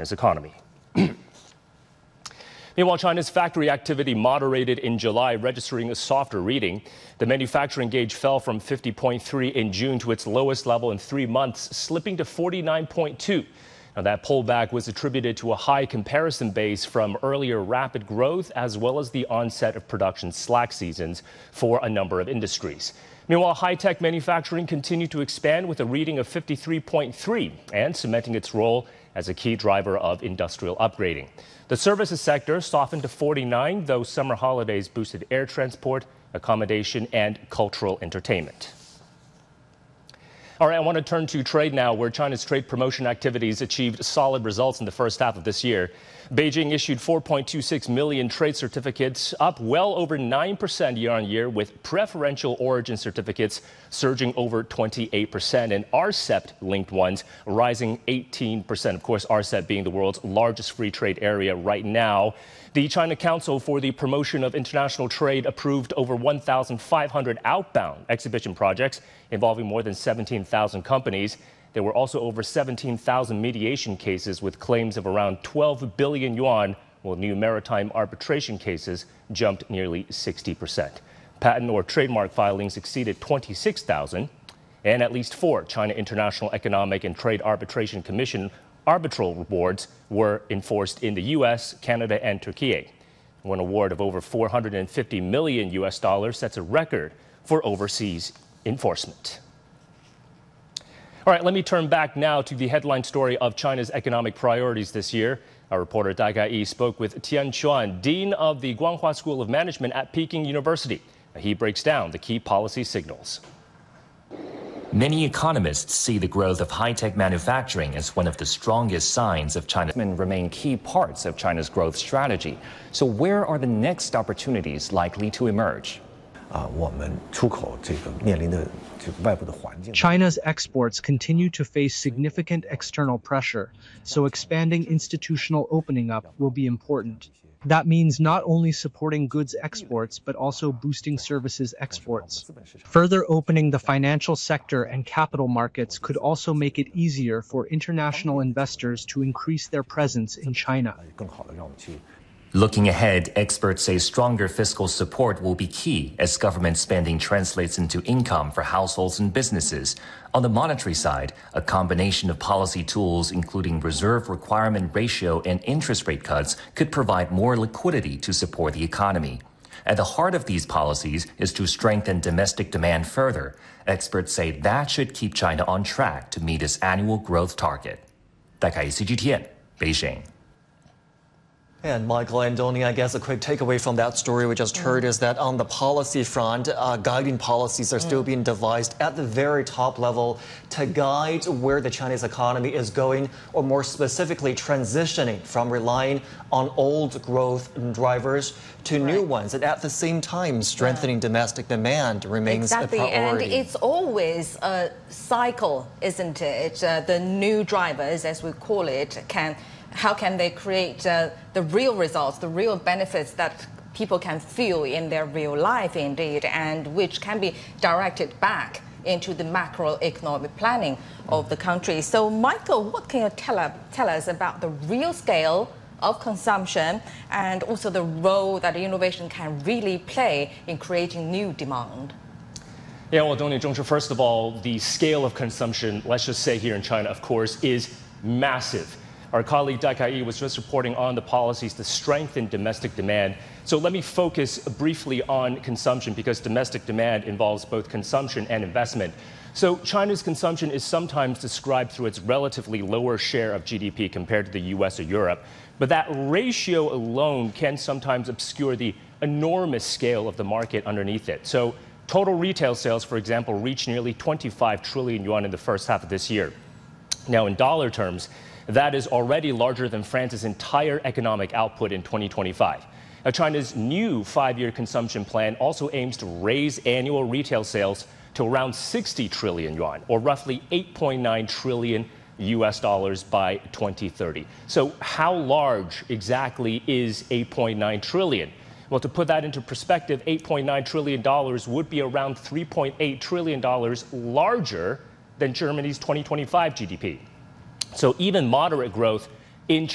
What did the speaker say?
China's economy. Meanwhile, China's factory activity moderated in July, registering a softer reading. The manufacturing gauge fell from 50.3 in June to its lowest level in 3 months, slipping to 49.2. Now, that pullback was attributed to a high comparison base from earlier rapid growth, as well as the onset of production slack seasons for a number of industries. Meanwhile, high-tech manufacturing continued to expand with a reading of 53.3 and cementing its role as a key driver of industrial upgrading. The services sector softened to 49, though summer holidays boosted air transport, accommodation, and cultural entertainment. All right, I want to turn to trade now, where China's trade promotion activities achieved solid results in the first half of this year. Beijing issued 4.26 million trade certificates, up well over 9% year-on-year, with preferential origin certificates surging over 28% and RCEP-linked ones rising 18%. Of course, RCEP being the world's largest free trade area right now. The China Council for the Promotion of International Trade approved over 1,500 outbound exhibition projects involving more than 17,000 companies. There were also over 17,000 mediation cases with claims of around 12 billion yuan, while new maritime arbitration cases jumped nearly 60%. Patent or trademark filings exceeded 26,000, and at least 4 China International Economic and Trade Arbitration Commission arbitral awards were enforced in the U.S., Canada, and Turkey. One award of over $450 million sets a record for overseas enforcement. All right, let me turn back now to the headline story of China's economic priorities this year. Our reporter Dai Kai-yi spoke with Tian Chuan, Dean of the Guanghua School of Management at Peking University. He breaks down the key policy signals. Many economists see the growth of high-tech manufacturing as one of the strongest signs of China. Remain key parts of China's growth strategy. So where are the next opportunities likely to emerge? China's exports continue to face significant external pressure, so expanding institutional opening up will be important. That means not only supporting goods exports, but also boosting services exports. Further opening the financial sector and capital markets could also make it easier for international investors to increase their presence in China. Looking ahead, experts say stronger fiscal support will be key as government spending translates into income for households and businesses. On the monetary side, a combination of policy tools, including reserve requirement ratio and interest rate cuts, could provide more liquidity to support the economy. At the heart of these policies is to strengthen domestic demand further. Experts say that should keep China on track to meet its annual growth target. Dai Kai-yi, CGTN, Beijing. And Michael and Donnie, I guess a quick takeaway from that story we just heard is that on the policy front, guiding policies are still being devised at the very top level to guide where the Chinese economy is going, or more specifically, transitioning from relying on old growth drivers to new ones. And at the same time, strengthening domestic demand remains a priority. And it's always a cycle, isn't it? The new drivers, as we call it, how can they create the real results, the real benefits that people can feel in their real life indeed, and which can be directed back into the macroeconomic planning of the country. So, Michael, what can you tell us about the real scale of consumption and also the role that innovation can really play in creating new demand? Yeah, well, Donnie Zhongshu, first of all, the scale of consumption, let's just say here in China, of course, is massive. Our colleague Dai Kai-yi was just reporting on the policies to strengthen domestic demand. So let me focus briefly on consumption, because domestic demand involves both consumption and investment. So China's consumption is sometimes described through its relatively lower share of GDP compared to the US or Europe. But that ratio alone can sometimes obscure the enormous scale of the market underneath it. So total retail sales, for example, reached nearly 25 trillion yuan in the first half of this year. Now, in dollar terms, that is already larger than France's entire economic output in 2025. Now, China's new 5-year consumption plan also aims to raise annual retail sales to around 60 trillion yuan, or roughly $8.9 trillion by 2030. So how large exactly is 8.9 trillion? Well, to put that into perspective, $8.9 trillion would be around $3.8 trillion larger than Germany's 2025 GDP. So even moderate growth in